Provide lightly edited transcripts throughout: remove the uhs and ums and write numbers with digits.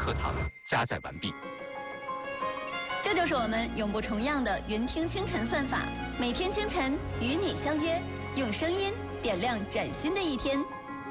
课堂加载完毕。 这就是我们永不重样的云听清晨算法，每天清晨与你相约，用声音点亮崭新的一天。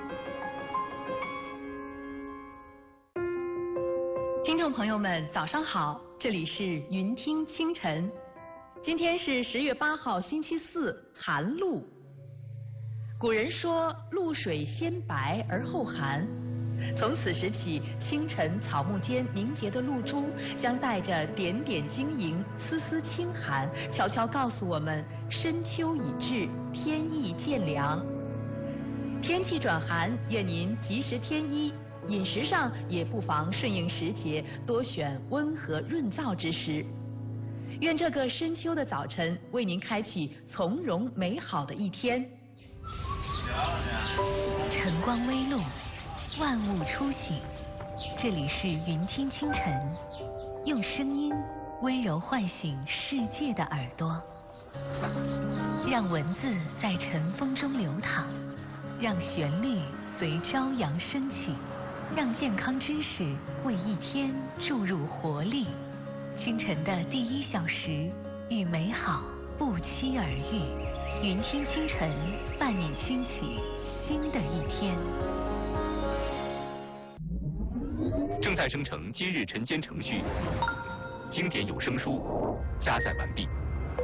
听众朋友们，早上好，这里是云听清晨。今天是10月8号，星期四，寒露。古人说，露水先白而后寒。从此时起，清晨草木间凝结的露珠将带着点点晶莹、丝丝清寒，悄悄告诉我们：深秋已至，天意渐凉。天气转寒，愿您及时添衣。饮食上也不妨顺应时节，多选温和润燥之食。愿这个深秋的早晨为您开启从容美好的一天。 晨光微露，万物初醒，这里是云听清晨，用声音温柔唤醒世界的耳朵，让文字在晨风中流淌，让旋律随朝阳升起，让健康知识为一天注入活力。清晨的第1小时，与美好不期而遇。云听清晨，伴你兴起新的一天。 正在生成今日晨间程序，经典有声书加载完毕。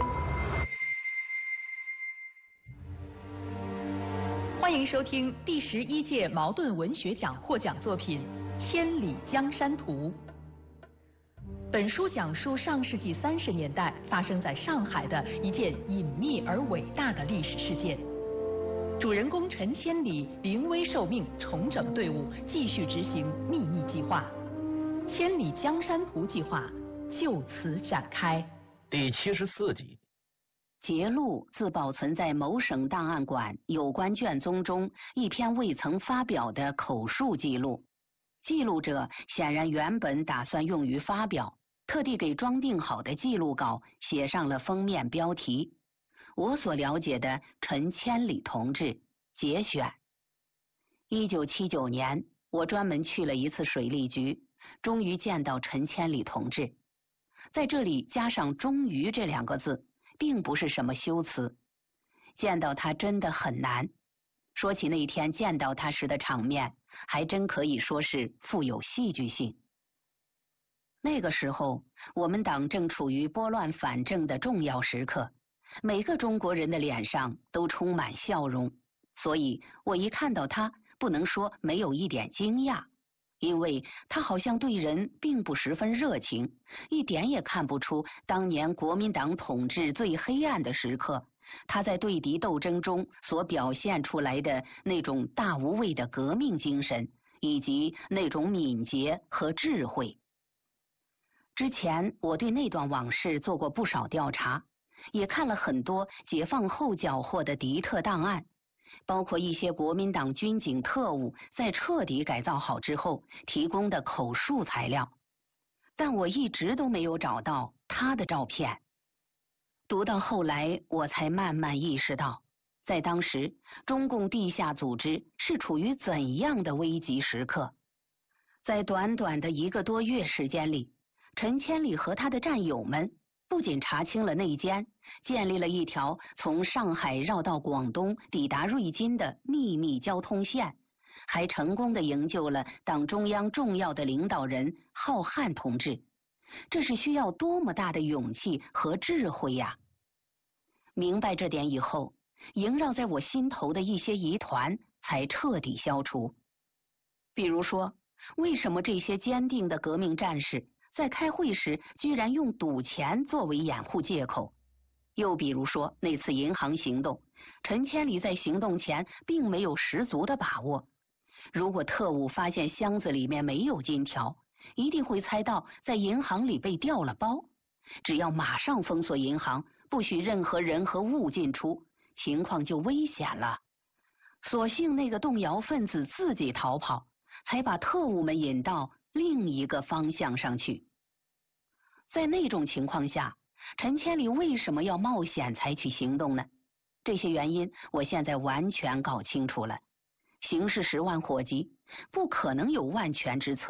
欢迎收听第11届茅盾文学奖获奖作品《千里江山图》。本书讲述上世纪30年代发生在上海的一件隐秘而伟大的历史事件。主人公陈千里临危受命，重整队伍，继续执行秘密计划。千里江山图计划就此展开。 第74集。 节录自保存在某省档案馆有关卷宗中一篇未曾发表的口述记录。记录者显然原本打算用于发表，特地给装订好的记录稿写上了封面标题：我所了解的陈千里同志节选。1979年，我专门去了一次水利局，终于见到陈千里同志。在这里加上终于这2个字，并不是什么修辞，见到他真的很难。说起那天见到他时的场面，还真可以说是富有戏剧性。那个时候，我们党正处于拨乱反正的重要时刻，每个中国人的脸上都充满笑容，所以我一看到他，不能说没有一点惊讶，因为他好像对人并不十分热情，一点也看不出当年国民党统治最黑暗的时刻，他在对敌斗争中所表现出来的那种大无畏的革命精神，以及那种敏捷和智慧。之前我对那段往事做过不少调查，也看了很多解放后缴获的敌特档案，包括一些国民党军警特务在彻底改造好之后提供的口述材料，但我一直都没有找到他的照片。读到后来，我才慢慢意识到，在当时中共地下组织是处于怎样的危急时刻。在短短的1个多月时间里，陈千里和他的战友们不仅查清了内奸，建立了一条从上海绕到广东抵达瑞金的秘密交通线，还成功地营救了党中央重要的领导人浩瀚同志。这是需要多么大的勇气和智慧呀！明白这点以后，萦绕在我心头的一些疑团才彻底消除。比如说，为什么这些坚定的革命战士在开会时居然用赌钱作为掩护借口？又比如说，那次银行行动，陈千里在行动前并没有十足的把握。如果特务发现箱子里面没有金条，一定会猜到在银行里被调了包，只要马上封锁银行，不许任何人和物进出，情况就危险了。所幸那个动摇分子自己逃跑，才把特务们引到另一个方向上去。在那种情况下，陈千里为什么要冒险采取行动呢？这些原因我现在完全搞清楚了。形势10万火急，不可能有万全之策，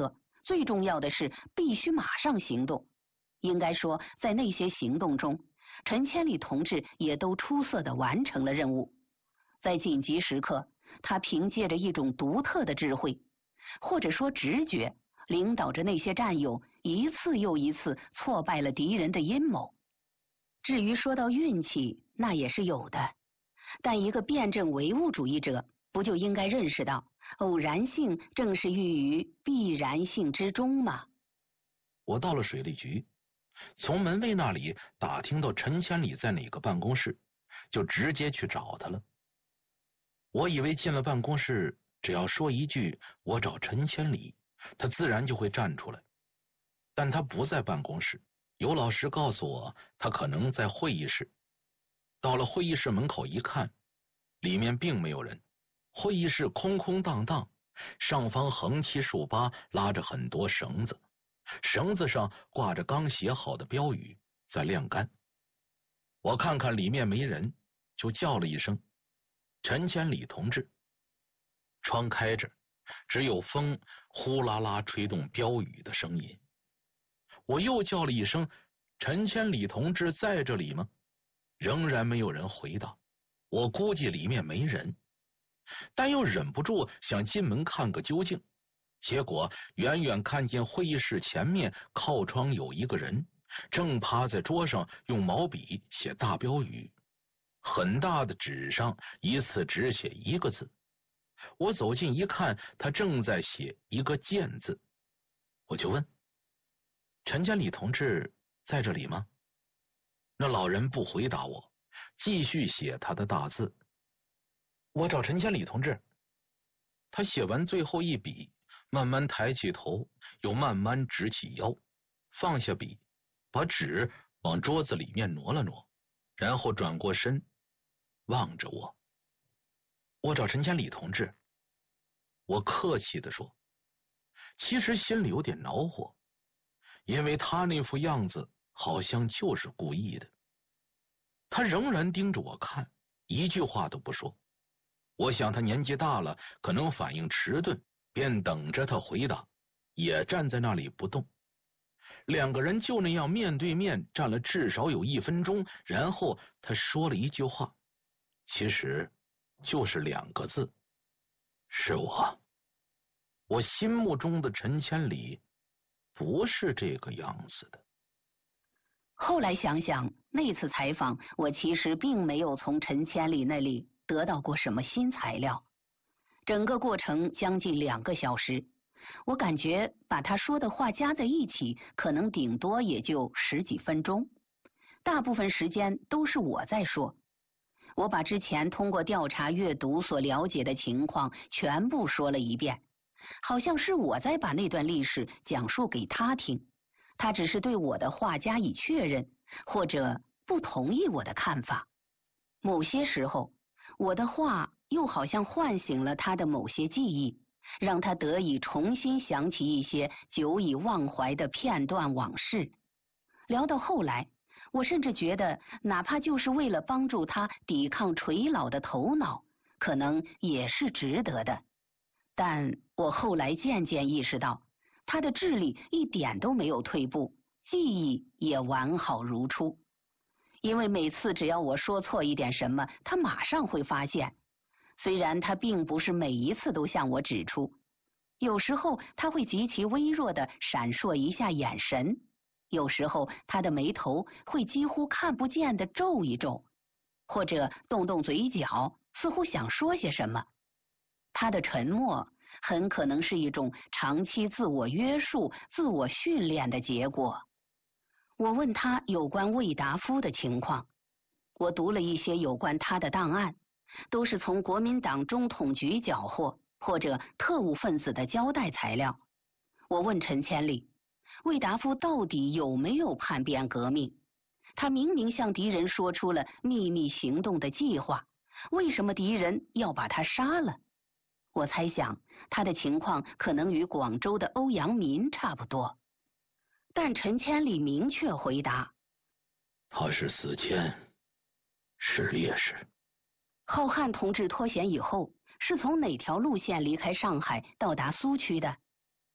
最重要的是必须马上行动。应该说，在那些行动中，陈千里同志也都出色地完成了任务。在紧急时刻，他凭借着一种独特的智慧，或者说直觉，领导着那些战友一次又一次挫败了敌人的阴谋。至于说到运气，那也是有的，但一个辩证唯物主义者不就应该认识到，偶然性正是寓于必然性之中吗？ 我到了水利局，从门卫那里打听到陈千里在哪个办公室，就直接去找他了。我以为进了办公室，只要说一句我找陈千里，他自然就会站出来。但他不在办公室，有老师告诉我他可能在会议室。到了会议室门口一看，里面并没有人，会议室空空荡荡，上方横七竖八拉着很多绳子，绳子上挂着刚写好的标语在晾干。我看看里面没人，就叫了一声陈千里同志。窗开着，只有风呼啦啦吹动标语的声音。我又叫了一声陈千里同志在这里吗？仍然没有人回答。我估计里面没人，但又忍不住想进门看个究竟。结果远远看见会议室前面靠窗有一个人，正趴在桌上用毛笔写大标语，很大的纸上一次只写一个字。我走近一看，他正在写一个见字。我就问陈千里同志在这里吗？那老人不回答我，继续写他的大字。我找陈千里同志。他写完最后一笔，慢慢抬起头，又慢慢直起腰，放下笔，把纸往桌子里面挪了挪，然后转过身望着我。我找陈千里同志。我客气地说，其实心里有点恼火，因为他那副样子好像就是故意的。他仍然盯着我看，一句话都不说。我想他年纪大了，可能反应迟钝，便等着他回答，也站在那里不动。两个人就那样面对面站了至少有1分钟，然后他说了一句话，其实就是2个字，是我。我心目中的陈千里不是这个样子的。 后来想想，那次采访我其实并没有从陈千里那里得到过什么新材料。整个过程将近2个小时，我感觉把他说的话加在一起，可能顶多也就10几分钟，大部分时间都是我在说。我把之前通过调查阅读所了解的情况全部说了一遍，好像是我在把那段历史讲述给他听，他只是对我的话加以确认，或者不同意我的看法。某些时候，我的话又好像唤醒了他的某些记忆，让他得以重新想起一些久已忘怀的片段往事。聊到后来，我甚至觉得，哪怕就是为了帮助他抵抗垂老的头脑，可能也是值得的。但我后来渐渐意识到，他的智力一点都没有退步，记忆也完好如初。因为每次只要我说错一点什么，他马上会发现。虽然他并不是每一次都向我指出，有时候他会极其微弱地闪烁一下眼神，有时候他的眉头会几乎看不见地皱一皱，或者动动嘴角，似乎想说些什么。他的沉默很可能是一种长期自我约束、自我训练的结果。我问他有关魏达夫的情况，我读了一些有关他的档案，都是从国民党中统局缴获或者特务分子的交代材料。我问陈千里，魏达夫到底有没有叛变革命？他明明向敌人说出了秘密行动的计划，为什么敌人要把他杀了？我猜想他的情况可能与广州的欧阳民差不多。但陈千里明确回答， 他是死监，是烈士。 浩瀚同志脱险以后，是从哪条路线离开上海到达苏区的？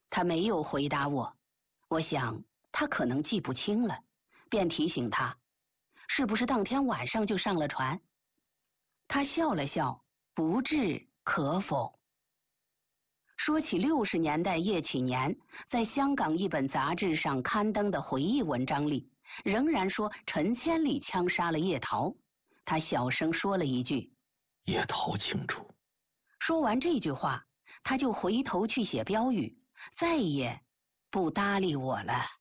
他没有回答我，我想他可能记不清了，便提醒他，是不是当天晚上就上了船？他笑了笑，不置可否。说起60年代叶启年在香港一本杂志上刊登的回忆文章里，仍然说陈千里枪杀了叶桃。他小声说了一句： 叶桃清楚。 说完这句话，他就回头去写标语，再也不搭理我了。